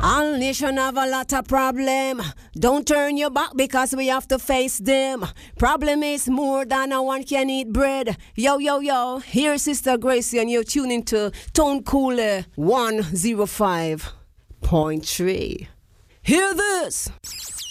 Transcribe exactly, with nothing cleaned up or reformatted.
All nation have a lot of problem. Don't turn your back because we have to face them. Problem is more than a one can eat bread. Yo, yo, yo, here's Sister Gracie and you're tuning to Tone Cooler one oh five point three. Hear this.